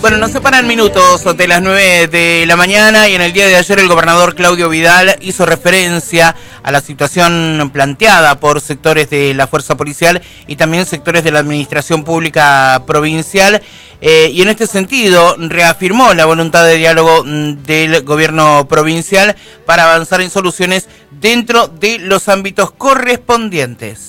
Bueno, nos separan minutos de las 9 de la mañana y en el día de ayer el gobernador Claudio Vidal hizo referencia a la situación planteada por sectores de la fuerza policial y también sectores de la administración pública provincial y en este sentido reafirmó la voluntad de diálogo del gobierno provincial para avanzar en soluciones dentro de los ámbitos correspondientes.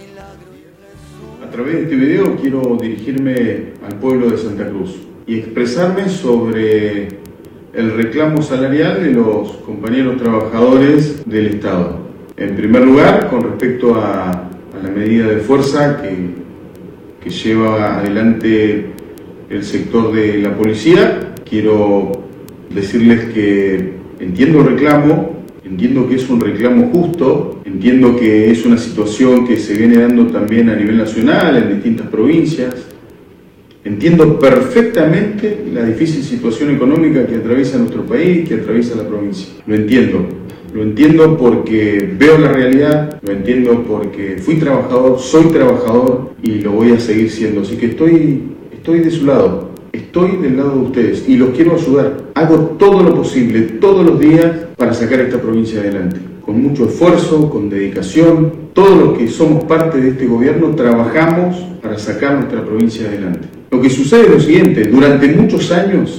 A través de este video quiero dirigirme al pueblo de Santa Cruz y expresarme sobre el reclamo salarial de los compañeros trabajadores del Estado. En primer lugar, con respecto a la medida de fuerza que lleva adelante el sector de la policía, quiero decirles que entiendo el reclamo, entiendo que es un reclamo justo, entiendo que es una situación que se viene dando también a nivel nacional, en distintas provincias. Entiendo perfectamente la difícil situación económica que atraviesa nuestro país, que atraviesa la provincia. Lo entiendo porque veo la realidad, lo entiendo porque fui trabajador, soy trabajador y lo voy a seguir siendo. Así que estoy de su lado, estoy del lado de ustedes y los quiero ayudar. Hago todo lo posible, todos los días, para sacar esta provincia adelante. Con mucho esfuerzo, con dedicación, todos los que somos parte de este gobierno trabajamos para sacar nuestra provincia adelante. Lo que sucede es lo siguiente: durante muchos años,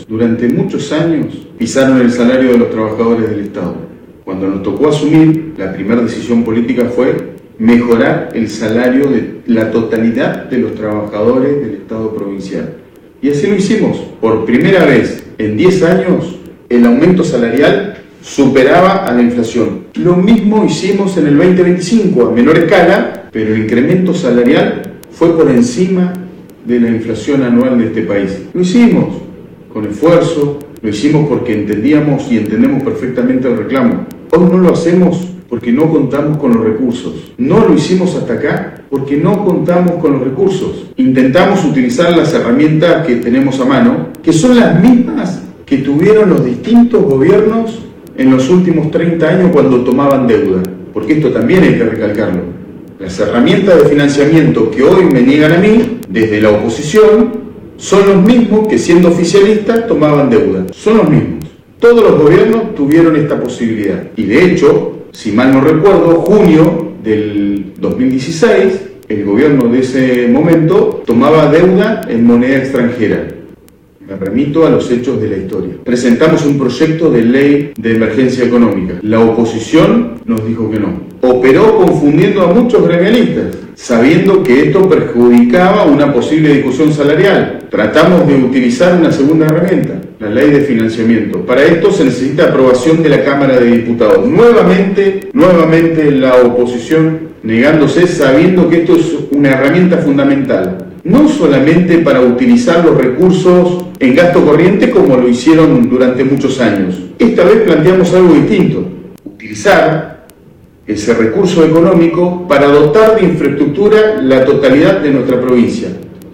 pisaron el salario de los trabajadores del Estado. Cuando nos tocó asumir, la primera decisión política fue mejorar el salario de la totalidad de los trabajadores del Estado provincial. Y así lo hicimos. Por primera vez en 10 años, el aumento salarial superaba a la inflación. Lo mismo hicimos en el 2025, a menor escala, pero el incremento salarial fue por encima de la inflación anual de este país. Lo hicimos con esfuerzo, lo hicimos porque entendíamos y entendemos perfectamente el reclamo. Hoy no lo hacemos porque no contamos con los recursos. No lo hicimos hasta acá porque no contamos con los recursos. Intentamos utilizar las herramientas que tenemos a mano, que son las mismas que tuvieron los distintos gobiernos en los últimos 30 años cuando tomaban deuda. Porque esto también hay que recalcarlo. Las herramientas de financiamiento que hoy me niegan a mí, desde la oposición, son los mismos que siendo oficialistas tomaban deuda. Son los mismos. Todos los gobiernos tuvieron esta posibilidad. Y de hecho, si mal no recuerdo, junio del 2016, el gobierno de ese momento tomaba deuda en moneda extranjera. Me remito a los hechos de la historia. Presentamos un proyecto de ley de emergencia económica. La oposición nos dijo que no. Operó confundiendo a muchos gremialistas, sabiendo que esto perjudicaba una posible discusión salarial. Tratamos de utilizar una segunda herramienta, la ley de financiamiento. Para esto se necesita aprobación de la Cámara de Diputados. Nuevamente la oposición negándose, sabiendo que esto es una herramienta fundamental. No solamente para utilizar los recursos en gasto corriente como lo hicieron durante muchos años. Esta vez planteamos algo distinto. Utilizar ese recurso económico para dotar de infraestructura la totalidad de nuestra provincia.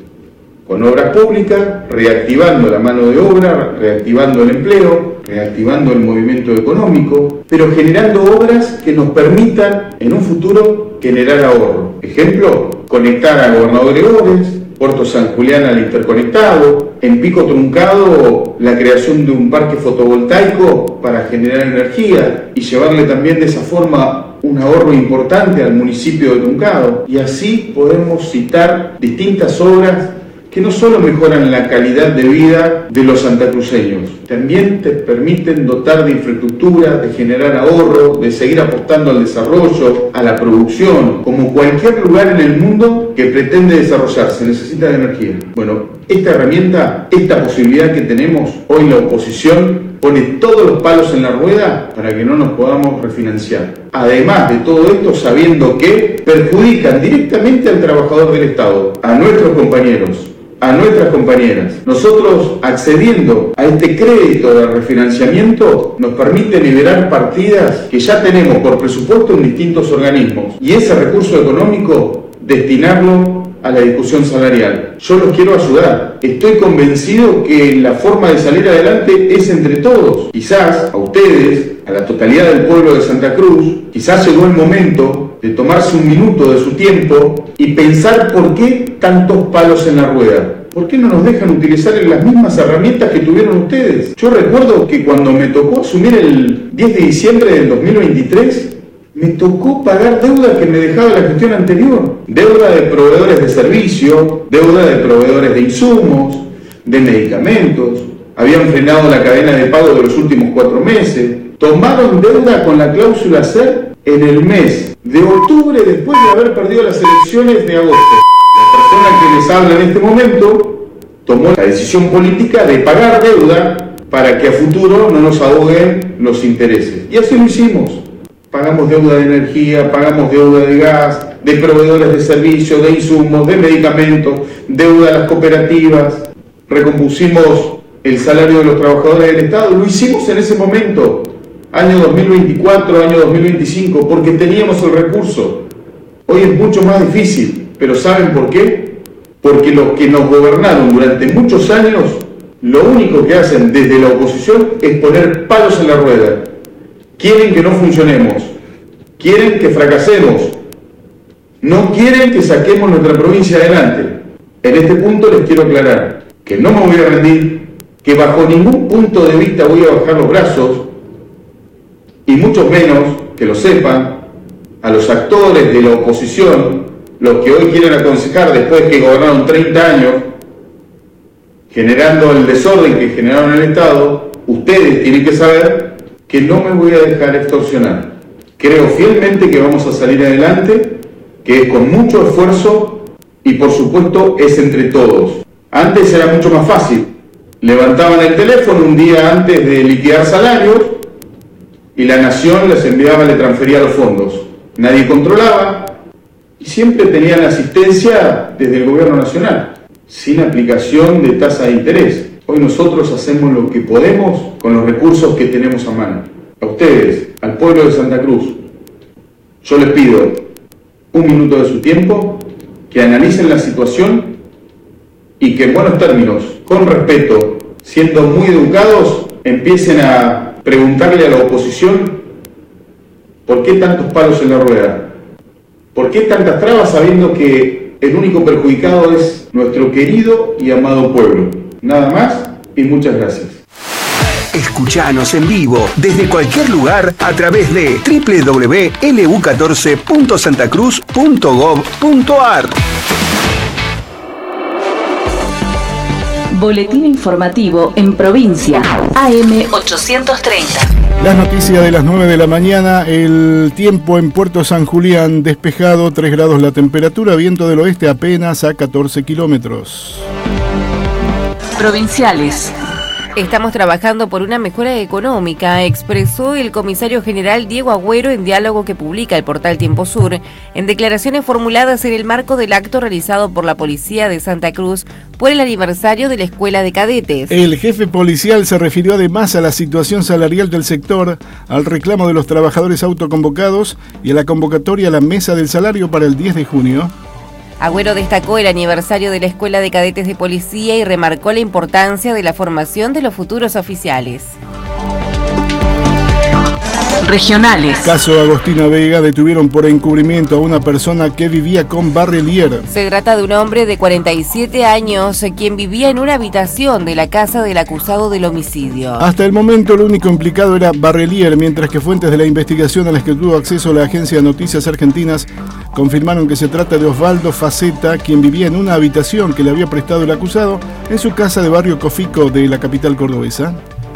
Con obras públicas, reactivando la mano de obra, reactivando el empleo, reactivando el movimiento económico, pero generando obras que nos permitan en un futuro generar ahorro. Ejemplo, conectar a Gobernador Gregores, Puerto San Julián al interconectado, en Pico Truncado la creación de un parque fotovoltaico para generar energía y llevarle también de esa forma un ahorro importante al municipio de Truncado. Y así podemos citar distintas obras que no solo mejoran la calidad de vida de los santacruceños, también te permiten dotar de infraestructura, de generar ahorro, de seguir apostando al desarrollo, a la producción. Como cualquier lugar en el mundo que pretende desarrollarse, necesita de energía. Bueno, esta herramienta, esta posibilidad que tenemos, hoy la oposición pone todos los palos en la rueda para que no nos podamos refinanciar. Además de todo esto, sabiendo que perjudican directamente al trabajador del Estado, a nuestros compañeros, a nuestras compañeras. Nosotros, accediendo a este crédito de refinanciamiento, nos permite liberar partidas que ya tenemos por presupuesto en distintos organismos y ese recurso económico destinarlo a la discusión salarial. Yo los quiero ayudar. Estoy convencido que la forma de salir adelante es entre todos. Quizás a ustedes, a la totalidad del pueblo de Santa Cruz, quizás llegó el momento de tomarse un minuto de su tiempo y pensar por qué tantos palos en la rueda. ¿por qué no nos dejan utilizar las mismas herramientas que tuvieron ustedes? Yo recuerdo que cuando me tocó asumir el 10 de diciembre del 2023, me tocó pagar deuda que me dejaba la gestión anterior. Deuda de proveedores de servicio, deuda de proveedores de insumos, de medicamentos. Habían frenado la cadena de pago de los últimos 4 meses. Tomaron deuda con la cláusula SER en el mes de octubre, después de haber perdido las elecciones de agosto. La persona que les habla en este momento tomó la decisión política de pagar deuda para que a futuro no nos ahoguen los intereses. Y así lo hicimos. Pagamos deuda de energía, pagamos deuda de gas, de proveedores de servicios, de insumos, de medicamentos, deuda a las cooperativas, recompusimos el salario de los trabajadores del Estado. Lo hicimos en ese momento, año 2024, año 2025, porque teníamos el recurso. Hoy es mucho más difícil, pero ¿saben por qué? Porque los que nos gobernaron durante muchos años, lo único que hacen desde la oposición es poner palos en la rueda. Quieren que no funcionemos, quieren que fracasemos, no quieren que saquemos nuestra provincia adelante. En este punto les quiero aclarar que no me voy a rendir, que bajo ningún punto de vista voy a bajar los brazos, y mucho menos, que lo sepan, a los actores de la oposición, los que hoy quieren aconsejar después que gobernaron 30 años, generando el desorden que generaron en el Estado, ustedes tienen que saber que no me voy a dejar extorsionar. Creo fielmente que vamos a salir adelante, que es con mucho esfuerzo y por supuesto es entre todos. Antes era mucho más fácil. Levantaban el teléfono un día antes de liquidar salarios y la Nación les enviaba, le transfería los fondos. Nadie controlaba y siempre tenían asistencia desde el gobierno nacional, sin aplicación de tasa de interés. Hoy nosotros hacemos lo que podemos con los recursos que tenemos a mano. A ustedes, al pueblo de Santa Cruz, yo les pido 1 minuto de su tiempo, que analicen la situación y que en buenos términos, con respeto, siendo muy educados, empiecen a preguntarle a la oposición ¿por qué tantos palos en la rueda? ¿Por qué tantas trabas sabiendo que el único perjudicado es nuestro querido y amado pueblo? Nada más y muchas gracias. Escuchanos en vivo desde cualquier lugar a través de www.lu14.santacruz.gov.ar. Boletín informativo en provincia, AM 830. Las noticias de las 9 de la mañana, el tiempo en Puerto San Julián despejado, 3 grados la temperatura, viento del oeste apenas a 14 kilómetros. Provinciales. Estamos trabajando por una mejora económica, expresó el comisario general Diego Agüero en diálogo que publica el portal Tiempo Sur, en declaraciones formuladas en el marco del acto realizado por la Policía de Santa Cruz por el aniversario de la Escuela de Cadetes. El jefe policial se refirió además a la situación salarial del sector, al reclamo de los trabajadores autoconvocados y a la convocatoria a la mesa del salario para el 10 de junio. Agüero destacó el aniversario de la Escuela de Cadetes de Policía y remarcó la importancia de la formación de los futuros oficiales. Regionales. Caso Agostina Vega, detuvieron por encubrimiento a una persona que vivía con Barrelier. Se trata de un hombre de 47 años quien vivía en una habitación de la casa del acusado del homicidio. Hasta el momento el único implicado era Barrelier, mientras que fuentes de la investigación a las que tuvo acceso la agencia de Noticias Argentinas confirmaron que se trata de Osvaldo Faceta, quien vivía en una habitación que le había prestado el acusado en su casa de Barrio Cofico de la capital cordobesa.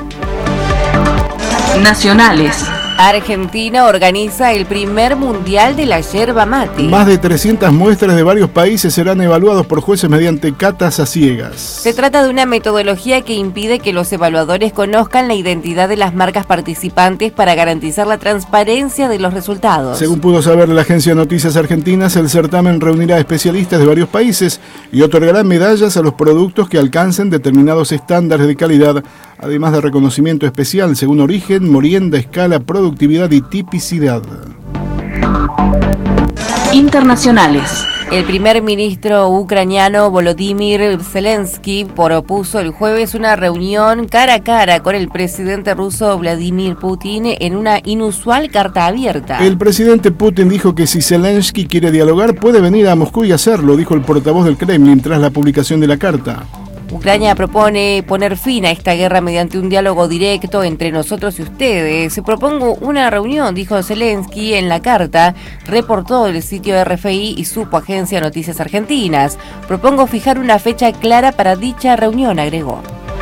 Nacionales. Argentina organiza el primer mundial de la yerba mate. Más de 300 muestras de varios países serán evaluados por jueces mediante catas a ciegas. Se trata de una metodología que impide que los evaluadores conozcan la identidad de las marcas participantes para garantizar la transparencia de los resultados. Según pudo saber la agencia de Noticias Argentinas, el certamen reunirá especialistas de varios países y otorgará medallas a los productos que alcancen determinados estándares de calidad, además de reconocimiento especial según origen, morienda, escala, productividad y tipicidad. Internacionales. El primer ministro ucraniano Volodymyr Zelensky propuso el jueves una reunión cara a cara con el presidente ruso Vladimir Putin en una inusual carta abierta. El presidente Putin dijo que si Zelensky quiere dialogar puede venir a Moscú y hacerlo, dijo el portavoz del Kremlin tras la publicación de la carta. Ucrania propone poner fin a esta guerra mediante un diálogo directo entre nosotros y ustedes. Propongo una reunión, dijo Zelensky en la carta, reportó el sitio RFI y su agencia Noticias Argentinas. Propongo fijar una fecha clara para dicha reunión, agregó.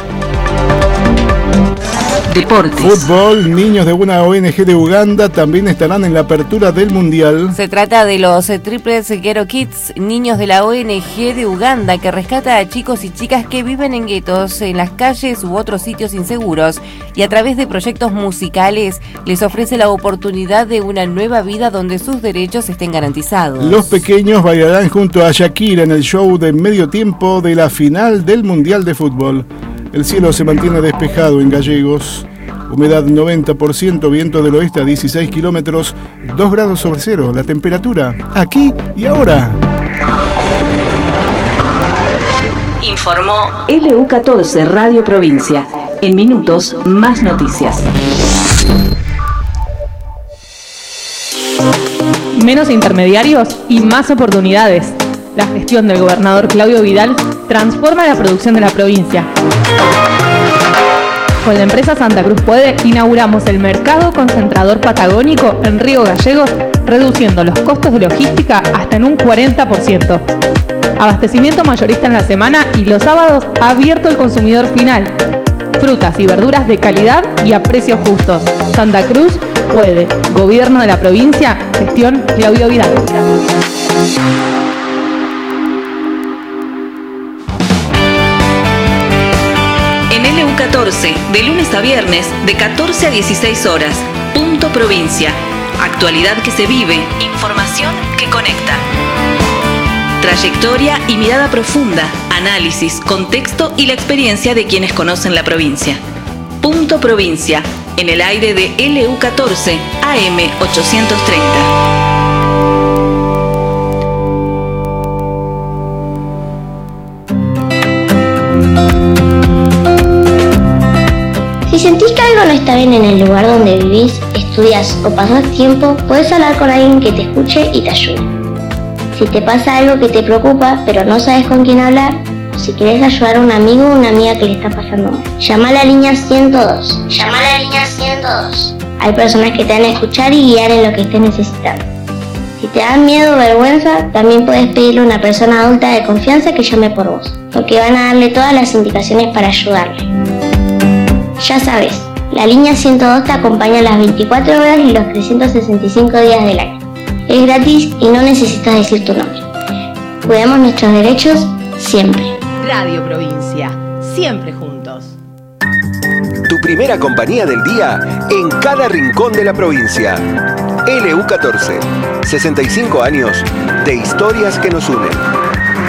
Deportes. Fútbol, niños de una ONG de Uganda también estarán en la apertura del Mundial. Se trata de los Triples Ghetto Kids, niños de la ONG de Uganda que rescata a chicos y chicas que viven en guetos, en las calles u otros sitios inseguros y a través de proyectos musicales les ofrece la oportunidad de una nueva vida donde sus derechos estén garantizados. Los pequeños bailarán junto a Shakira en el show de medio tiempo de la final del Mundial de Fútbol. El cielo se mantiene despejado en Gallegos, humedad 90%, viento del oeste a 16 kilómetros, 2 grados sobre cero, la temperatura aquí y ahora. Informó LU14 Radio Provincia. En minutos, más noticias. Menos intermediarios y más oportunidades. La gestión del gobernador Claudio Vidal transforma la producción de la provincia. Con la empresa Santa Cruz Puede inauguramos el mercado concentrador patagónico en Río Gallegos, reduciendo los costos de logística hasta en un 40%. Abastecimiento mayorista en la semana y los sábados abierto al consumidor final. Frutas y verduras de calidad y a precios justos. Santa Cruz Puede. Gobierno de la provincia. Gestión Claudio Vidal. En LU14, de lunes a viernes, de 14 a 16 horas. Punto Provincia. Actualidad que se vive. Información que conecta. Trayectoria y mirada profunda. Análisis, contexto y la experiencia de quienes conocen la provincia. Punto Provincia. En el aire de LU14, AM 830. Si sentís que algo no está bien en el lugar donde vivís, estudias o pasás tiempo, podés hablar con alguien que te escuche y te ayude. Si te pasa algo que te preocupa, pero no sabes con quién hablar, o si querés ayudar a un amigo o una amiga que le está pasando mal, llama a la línea 102. Llama a la línea 102. Hay personas que te van a escuchar y guiar en lo que estés necesitando. Si te da miedo o vergüenza, también puedes pedirle a una persona adulta de confianza que llame por vos, porque van a darle todas las indicaciones para ayudarle. Ya sabes, la línea 102 te acompaña las 24 horas y los 365 días del año. Es gratis y no necesitas decir tu nombre. Cuidamos nuestros derechos siempre. Radio Provincia, siempre juntos. Tu primera compañía del día en cada rincón de la provincia. LU14, 65 años de historias que nos unen.